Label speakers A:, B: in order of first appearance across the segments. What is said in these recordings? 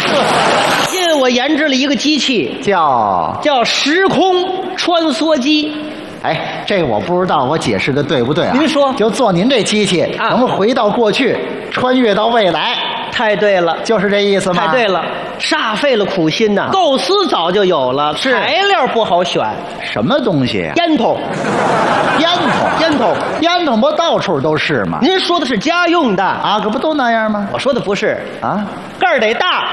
A: 因为我研制了一个机器，叫时空穿梭机。
B: 哎，这我不知道，我解释的对不对啊？
A: 您说，
B: 就做您这机器，能回到过去，穿越到未来。
A: 太对了，
B: 就是这意思吗？
A: 太对了，煞费了苦心呐，构思早就有了，
B: 是
A: 材料不好选。
B: 什么东西？
A: 烟筒，
B: 烟筒不到处都是吗？
A: 您说的是家用的
B: 啊，可不都那样吗？
A: 我说的不是
B: 啊，
A: 个儿得大，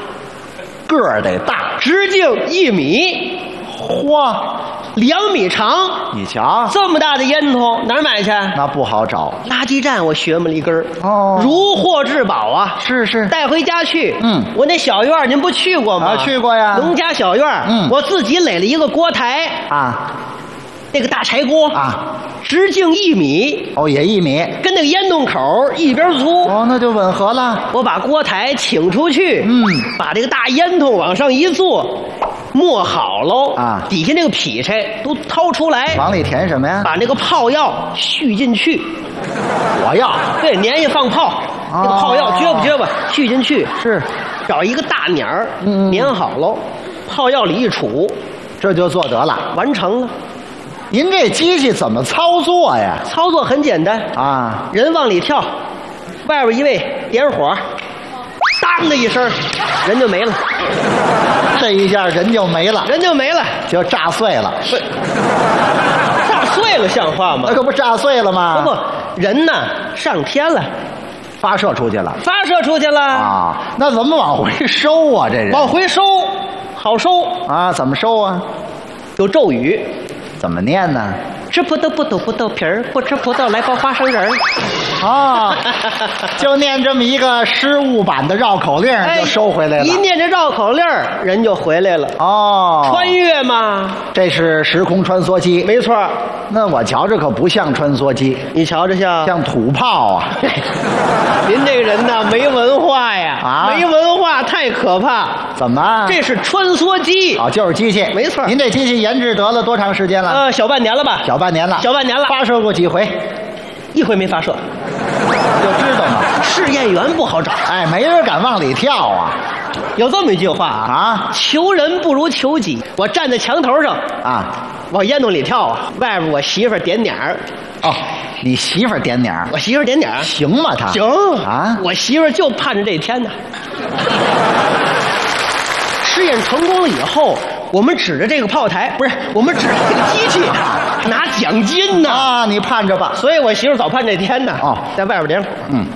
A: 直径1米，
B: 嚯
A: ，2米长。
B: 你瞧，
A: 这么大的烟筒哪儿买去？
B: 那不好找。
A: 垃圾站我学摸了一根儿，
B: 哦，
A: 如获至宝啊！
B: 是，
A: 带回家去。
B: 我
A: 那小院您不去过吗？
B: 去过呀。
A: 农家小院，我自己垒了一个锅台
B: 啊，
A: 那个大柴锅
B: 啊，
A: 直径1米，
B: 哦，也1米，
A: 跟那个烟洞口一边粗。
B: 哦，那就吻合了。
A: 我把锅台请出去，把这个大烟筒往上一坐，磨好喽
B: 啊，
A: 底下那个劈柴都掏出来，
B: 往里填什么呀？
A: 把那个泡药续进去。
B: 火药，
A: 对，粘液放泡，那个泡药撅吧撅吧续进去，
B: 是
A: 找一个大捻儿，粘好喽，泡药里一杵，
B: 这就做得了，
A: 完成了。
B: 您这机器怎么操作呀？
A: 操作很简单
B: 啊，
A: 人往里跳，外边一位点火，当的一声，人就没了。
B: 这一下人就没了，就炸碎了。
A: 炸碎了像话吗？
B: 那可不炸碎了吗？
A: 不，人呢上天了，
B: 发射出去了啊！那怎么往回收啊？这人
A: 往回收，好收
B: 啊？怎么收啊？
A: 有咒语，
B: 怎么念呢？
A: 吃葡萄不吐葡萄皮儿，不吃葡萄来包花生仁儿。
B: 啊，就念这么一个失误版的绕口令就收回来了。
A: 一念这绕口令，人就回来了。
B: 哦，
A: 穿越嘛，
B: 这是时空穿梭机，
A: 没错。
B: 那我瞧着可不像穿梭机，
A: 你瞧着像
B: 土炮啊！
A: 您这个人呐，没文化呀！
B: 啊，
A: 没文化太可怕。
B: 怎么？
A: 这是穿梭机
B: 啊，就是机器，
A: 没错。
B: 您这机器研制得了多长时间了？
A: 小半年了吧？
B: 小半年了。发射过几回？
A: 一回没发射。
B: 就知道嘛，
A: 试验员不好找。
B: 哎，没人敢往里跳啊。
A: 有这么一句话啊，求人不如求己。我站在墙头上
B: 啊，
A: 往烟囱里跳啊，外边我媳妇儿点点儿。
B: 哦，你媳妇儿点点儿？
A: 我媳妇儿点点儿。
B: 行吗？她
A: 行
B: 啊，
A: 我媳妇儿就盼着这天呢。试验成功了以后，我们指着这个炮台，不是，我们指着这个机器拿奖金呢。
B: 啊，你盼着吧。
A: 所以我媳妇早盼这天呢。
B: 哦，
A: 在外边点火。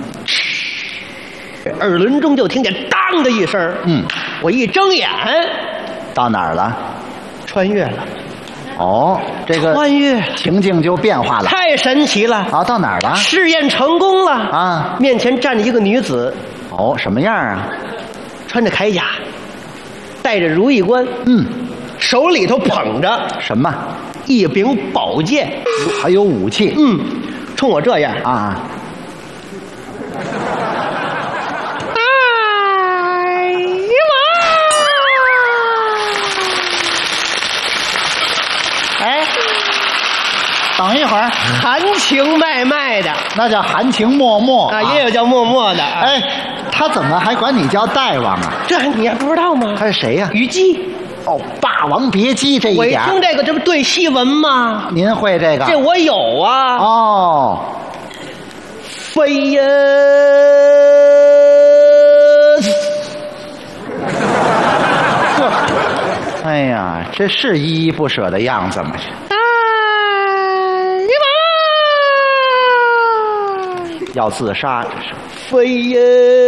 A: 耳轮中就听见当的一声。我一睁眼，
B: 到哪儿了？
A: 穿越了。
B: 哦，这个
A: 穿越
B: 情境就变化了，
A: 太神奇了。
B: 啊，到哪儿了？
A: 试验成功了
B: 啊！
A: 面前站着一个女子。
B: 哦，什么样啊？
A: 穿着铠甲，戴着如意冠，手里头捧着
B: 什么？
A: 一柄宝剑，
B: 还有武器。
A: 冲我这样
B: 啊。哎，等一会儿，
A: 含情脉脉的，
B: 那叫含情脉脉
A: 啊，也有叫默默的。
B: 哎，他怎么还管你叫大王啊？
A: 这你还不知道吗？
B: 他是谁呀？
A: 虞姬。
B: 哦，《霸王别姬》这一点，
A: 我一听这个，这不对戏文吗？
B: 您会这个？
A: 这我有啊。
B: 哦，
A: 飞呀！
B: 哎呀，这是依依不舍的样子吗？要自杀，这是
A: 飞呀！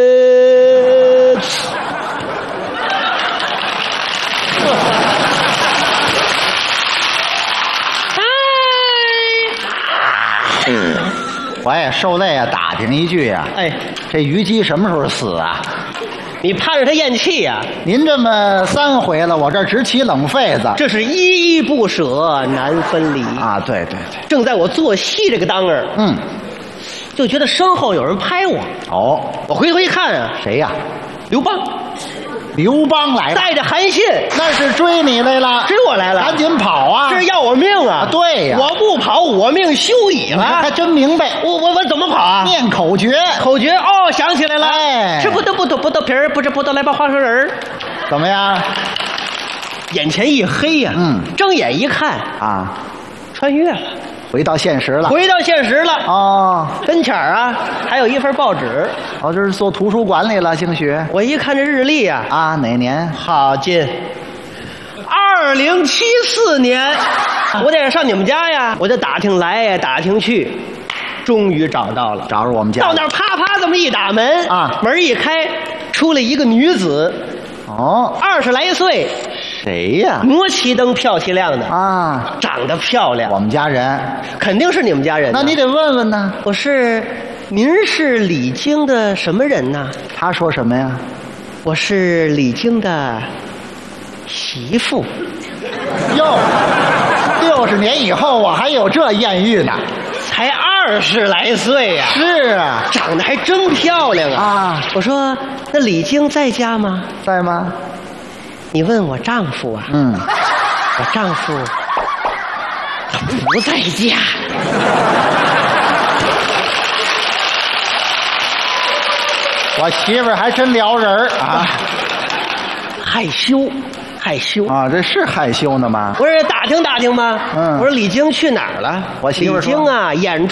B: 我也受累啊，打听一句啊，
A: 哎，
B: 这虞姬什么时候死啊？
A: 你盼着他咽气呀？
B: 您这么3回了，我这直起冷痱子。
A: 这是依依不舍，难分离
B: 啊！对对对，
A: 正在我做戏这个当儿，
B: 嗯，
A: 就觉得身后有人拍我。
B: 哦，
A: 我回头一看啊，
B: 谁呀？
A: 刘邦
B: 刘邦来了，
A: 带着韩信
B: 那是追你来了，
A: 追我来了，
B: 赶紧跑啊！
A: 这是要我命啊！
B: 对呀，
A: 我不跑，我命休矣了。
B: 还真明白，
A: 我怎么跑啊？
B: 念口诀，
A: 口诀哦，想起来了，
B: 哎，
A: 吃葡萄皮儿，不吃葡萄来把花生仁儿。
B: 怎么样？
A: 眼前一黑呀，睁眼一看
B: 啊，
A: 穿越了。
B: 回到现实了，
A: 回到现实了
B: 哦，
A: 跟前儿啊还有一份报纸，
B: 哦，这是做图书馆里了，兴许
A: 我一看这日历呀，
B: 啊，哪年？
A: 好近，2074年，我得上你们家呀，我就打听来呀，打听去，终于找到了，
B: 找着我们家
A: 到那儿啪啪这么一打门
B: 啊，
A: 门一开，出来一个女子
B: 哦
A: ，20来岁，
B: 谁呀？
A: 磨齐灯漂齐亮的
B: 啊，
A: 长得漂亮，
B: 我们家人，
A: 肯定是你们家人。
B: 那你得问问呢。
A: 您是李菁的什么人呢？
B: 他说什么呀？
A: 我是李菁的媳妇。
B: 哟，60年以后我还有这艳遇呢。
A: 才20来岁呀，
B: 是啊，
A: 长得还真漂亮啊！
B: 啊，
A: 我说那李菁在家吗？
B: 在吗？
A: 你问我丈夫啊？我丈夫他不在家。
B: 我媳妇儿还真撩人儿啊，
A: 害羞
B: 啊，这是害羞呢吗？
A: 我说打听打听吧。
B: 我
A: 说李菁去哪儿了？
B: 我媳妇说
A: 李菁啊，演